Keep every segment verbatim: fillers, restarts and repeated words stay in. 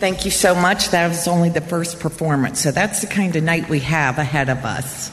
Thank you so much. That was only the first performance, so that's the kind of night we have ahead of us.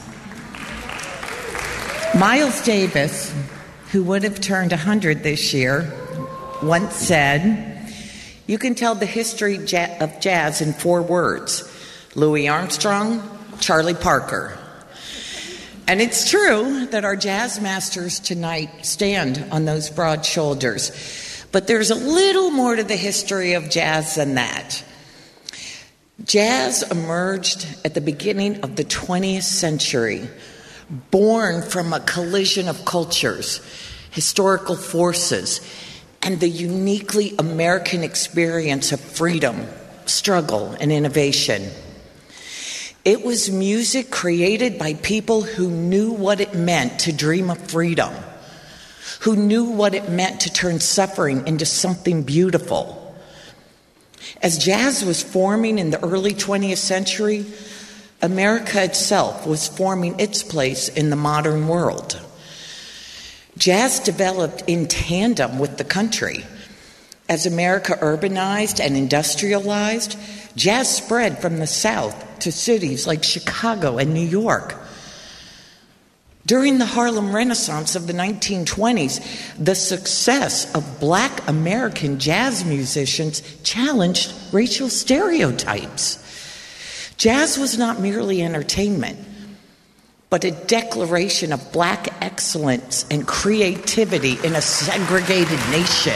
Miles Davis, who would have turned one hundred this year, once said, "You can tell the history of jazz in four words: Louis Armstrong, Charlie Parker." And it's true that our jazz masters tonight stand on those broad shoulders. But there's a little more to the history of jazz than that. Jazz emerged at the beginning of the twentieth century, born from a collision of cultures, historical forces, and the uniquely American experience of freedom, struggle, and innovation. It was music created by people who knew what it meant to dream of freedom, who knew what it meant to turn suffering into something beautiful. As jazz was forming in the early twentieth century, America itself was forming its place in the modern world. Jazz developed in tandem with the country. As America urbanized and industrialized, jazz spread from the South to cities like Chicago and New York. During the Harlem Renaissance of the nineteen twenties, the success of Black American jazz musicians challenged racial stereotypes. Jazz was not merely entertainment, but a declaration of Black excellence and creativity in a segregated nation.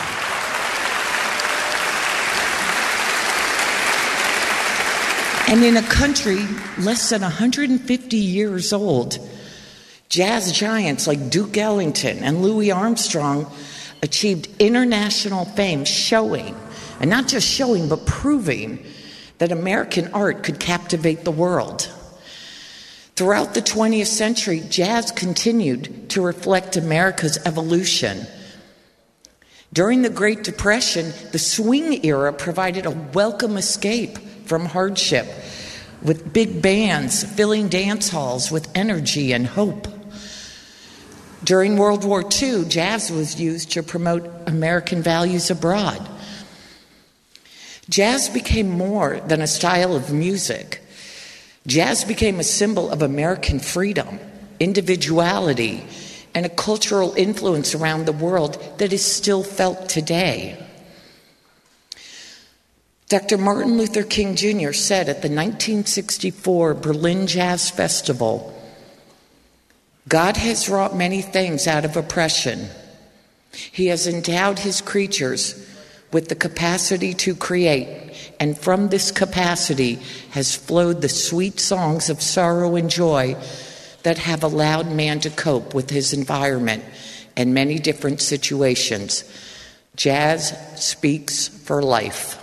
And in a country less than one hundred fifty years old, jazz giants like Duke Ellington and Louis Armstrong achieved international fame, showing, and not just showing, but proving that American art could captivate the world. Throughout the twentieth century, jazz continued to reflect America's evolution. During the Great Depression, the swing era provided a welcome escape from hardship, with big bands filling dance halls with energy and hope. During World War Two, jazz was used to promote American values abroad. Jazz became more than a style of music. Jazz became a symbol of American freedom, individuality, and a cultural influence around the world that is still felt today. Doctor Martin Luther King Junior said at the nineteen sixty-four Berlin Jazz Festival, "God has wrought many things out of oppression. He has endowed his creatures with the capacity to create, and from this capacity has flowed the sweet songs of sorrow and joy that have allowed man to cope with his environment and many different situations. Jazz speaks for life."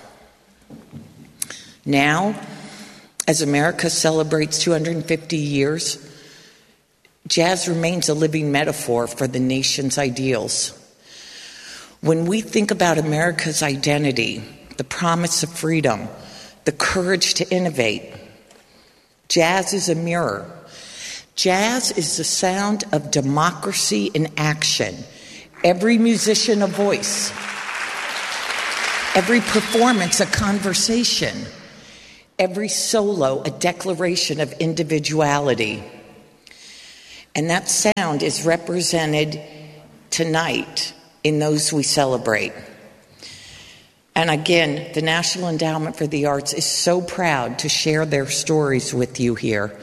Now, as America celebrates two hundred fifty years, jazz remains a living metaphor for the nation's ideals. When we think about America's identity, the promise of freedom, the courage to innovate, jazz is a mirror. Jazz is the sound of democracy in action. Every musician a voice. Every performance a conversation. Every solo a declaration of individuality. And that sound is represented tonight in those we celebrate. And again, the National Endowment for the Arts is so proud to share their stories with you here.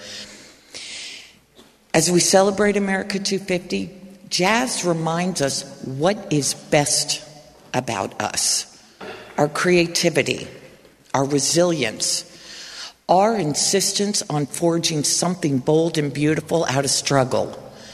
As we celebrate America two fifty, jazz reminds us what is best about us. Our creativity, our resilience, our insistence on forging something bold and beautiful out of struggle.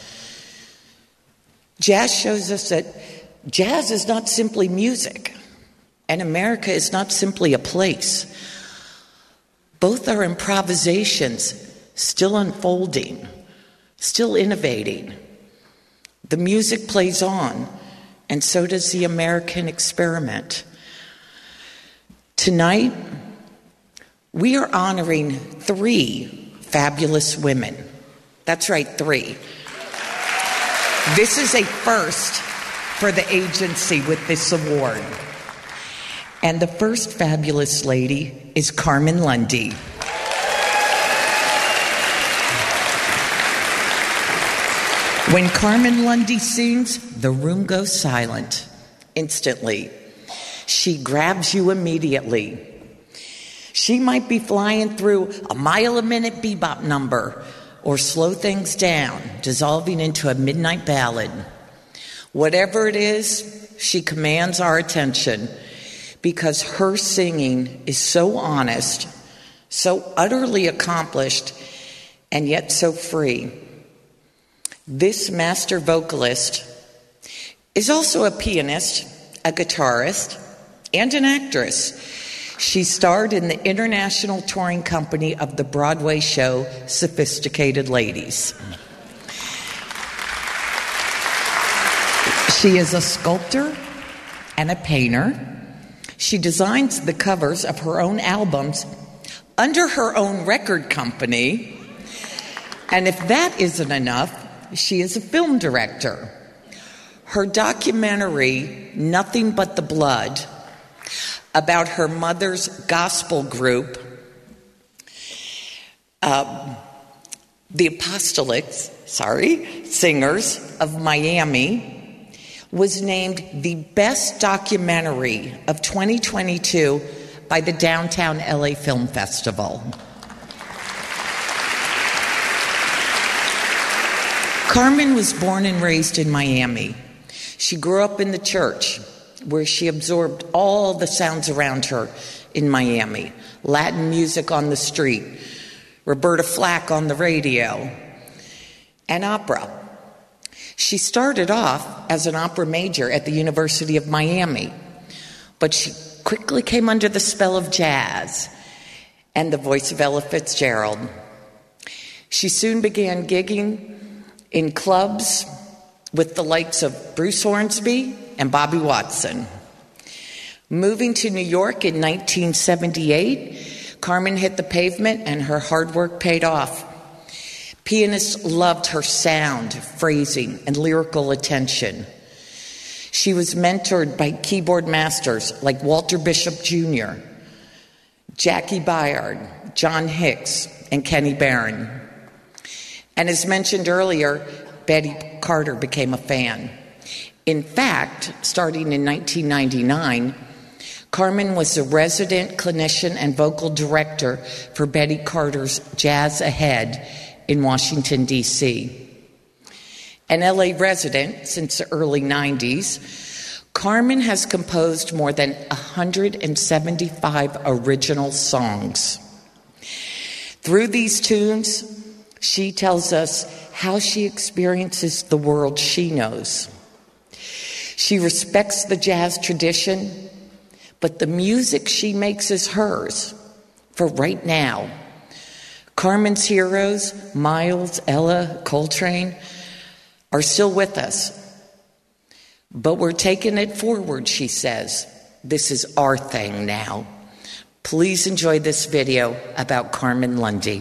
Jazz shows us that jazz is not simply music, and America is not simply a place. Both are improvisations, still unfolding, still innovating. The music plays on, and so does the American experiment. Tonight, we are honoring three fabulous women. That's right, three. This is a first for the agency with this award. And the first fabulous lady is Carmen Lundy. When Carmen Lundy sings, the room goes silent instantly. She grabs you immediately. She might be flying through a mile-a-minute bebop number or slow things down, dissolving into a midnight ballad. Whatever it is, she commands our attention because her singing is so honest, so utterly accomplished, and yet so free. This master vocalist is also a pianist, a guitarist, and an actress. She starred in the international touring company of the Broadway show Sophisticated Ladies. She is a sculptor and a painter. She designs the covers of her own albums under her own record company. And if that isn't enough, she is a film director. Her documentary, Nothing But the Blood, about her mother's gospel group, uh, the Apostolics, sorry, Singers of Miami, was named the best documentary of twenty twenty-two by the Downtown L A Film Festival. Carmen was born and raised in Miami. She grew up in the church, where she absorbed all the sounds around her in Miami. Latin music on the street, Roberta Flack on the radio, and opera. She started off as an opera major at the University of Miami, but she quickly came under the spell of jazz and the voice of Ella Fitzgerald. She soon began gigging in clubs with the likes of Bruce Hornsby and Bobby Watson. Moving to New York in nineteen seventy-eight, Carmen hit the pavement and her hard work paid off. Pianists loved her sound, phrasing, and lyrical attention. She was mentored by keyboard masters like Walter Bishop Junior, Jackie Byard, John Hicks, and Kenny Barron. And as mentioned earlier, Betty Carter became a fan. In fact, starting in nineteen ninety-nine, Carmen was the resident clinician and vocal director for Betty Carter's Jazz Ahead in Washington, D C An L A resident since the early nineties, Carmen has composed more than one hundred seventy-five original songs. Through these tunes, she tells us how she experiences the world she knows. She respects the jazz tradition, but the music she makes is hers for right now. Carmen's heroes, Miles, Ella, Coltrane, are still with us. But we're taking it forward, she says. This is our thing now. Please enjoy this video about Carmen Lundy.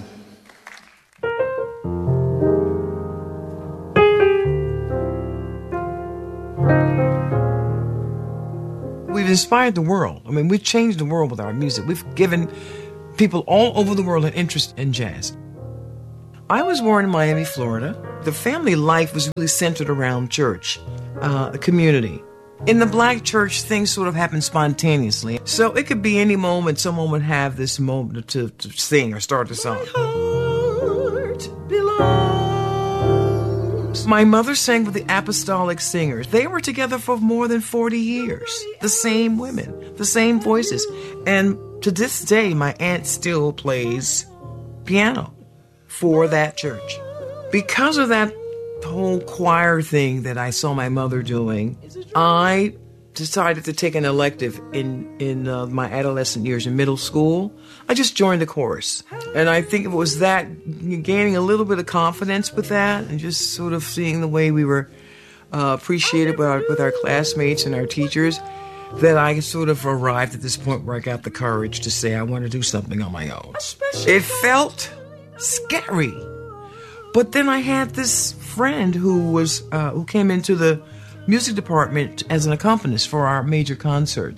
We've inspired the world. I mean, we've changed the world with our music. We've given people all over the world an interest in jazz. I was born in Miami, Florida. The family life was really centered around church, uh, a community. In the black church, things sort of happen spontaneously. So it could be any moment someone would have this moment to, to sing or start a song. My heart belongs. My mother sang with the Apostolic Singers. They were together for more than forty years. The same women, the same voices. And to this day, my aunt still plays piano for that church. Because of that whole choir thing that I saw my mother doing, I decided to take an elective in, in uh, my adolescent years in middle school. I just joined the chorus. And I think it was that, gaining a little bit of confidence with that and just sort of seeing the way we were uh, appreciated with our, with our classmates and our teachers, that I sort of arrived at this point where I got the courage to say I want to do something on my own. It felt scary. But then I had this friend who was uh, who came into the music department as an accompanist for our major concerts.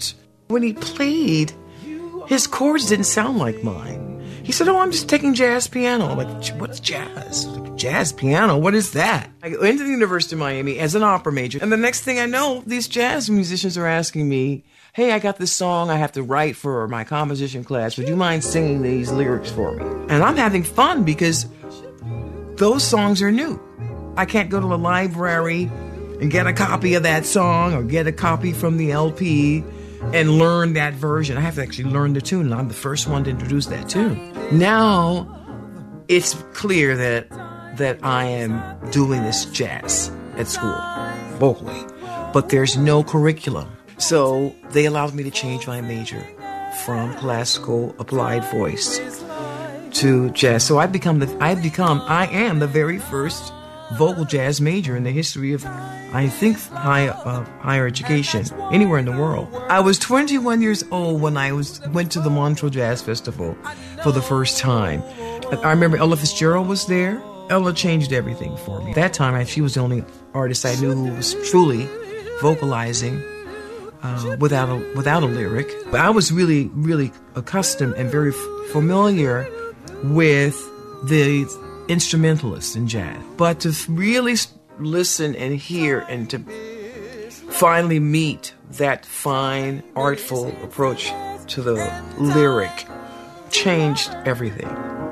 When he played, his chords didn't sound like mine. He said, oh, I'm just taking jazz piano. I'm like, what's jazz? Like, jazz piano? What is that? I go into the University of Miami as an opera major. And the next thing I know, these jazz musicians are asking me, hey, I got this song I have to write for my composition class. Would you mind singing these lyrics for me? And I'm having fun because those songs are new. I can't go to the library and get a copy of that song or get a copy from the L P and learn that version. I have to actually learn the tune, and I'm the first one to introduce that tune. Now, it's clear that that I am doing this jazz at school, vocally, but there's no curriculum. So they allowed me to change my major from classical applied voice to jazz. So I've become the I've become I am the very first vocal jazz major in the history of, I think, high, uh, higher education anywhere in the world. I was twenty-one years old when I was went to the Montreux Jazz Festival for the first time. I remember Ella Fitzgerald was there. Ella changed everything for me. At that time, she was the only artist I knew who was truly vocalizing uh, without a without a lyric. But I was really, really accustomed and very f- familiar with the instrumentalists in jazz. But to really listen and hear and to finally meet that fine, artful approach to the lyric changed everything.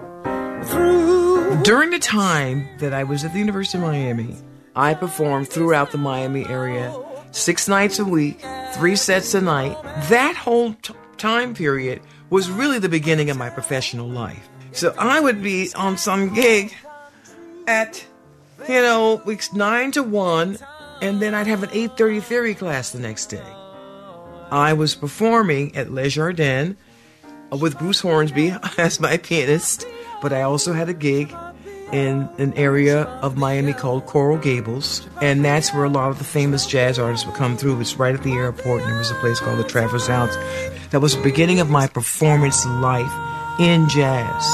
During the time that I was at the University of Miami, I performed throughout the Miami area six nights a week, three sets a night. That whole t- time period was really the beginning of my professional life. So I would be on some gig at, you know, weeks nine to one, and then I'd have an eight thirty theory class the next day. I was performing at Les Jardins with Bruce Hornsby as my pianist, but I also had a gig in an area of Miami called Coral Gables, and that's where a lot of the famous jazz artists would come through. It's right at the airport, and there was a place called the Traverse House. That was the beginning of my performance life in jazz.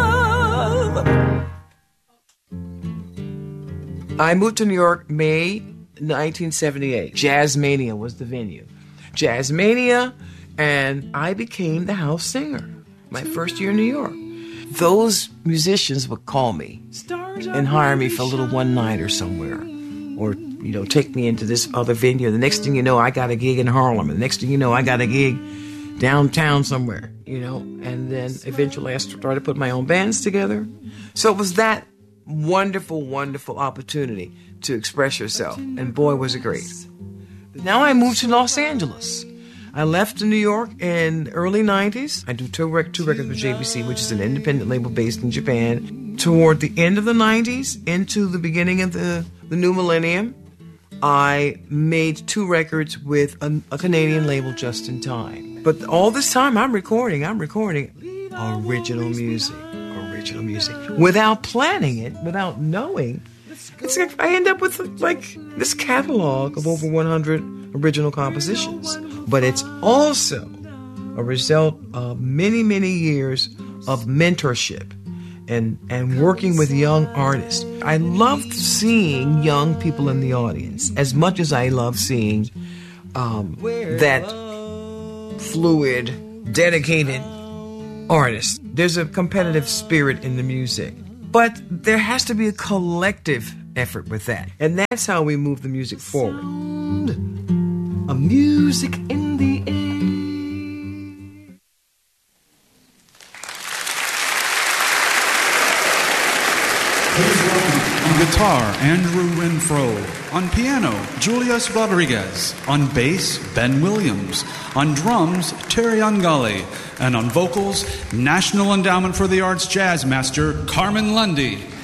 I moved to New York May nineteen seventy-eight. Jazzmania was the venue. Jazzmania, and I became the house singer my first year in New York. Those musicians would call me and hire me for a little one-nighter somewhere, or, you know, take me into this other venue. The next thing you know, I got a gig in Harlem. The next thing you know, I got a gig downtown somewhere, you know, and then eventually I started putting my own bands together. So it was that wonderful, wonderful opportunity to express yourself, and boy, was it great. Now I moved to Los Angeles. I left New York in the early nineties. I do two, rec- two records with J V C, which is an independent label based in Japan. Toward the end of the nineties, into the beginning of the, the new millennium, I made two records with a, a Canadian label, Just in Time. But all this time, I'm recording, I'm recording original music, original music. Without planning it, without knowing, it's like I end up with like this catalog of over one hundred original compositions. But it's also a result of many, many years of mentorship and, and working with young artists. I loved seeing young people in the audience as much as I love seeing um, that fluid, dedicated artist. There's a competitive spirit in the music, but there has to be a collective effort with that. And that's how we move the music forward. A music in the air. On guitar, Andrew Renfro. On piano, Julius Rodriguez. On bass, Ben Williams. On drums, Terry Ungali. And on vocals, National Endowment for the Arts jazz master, Carmen Lundy.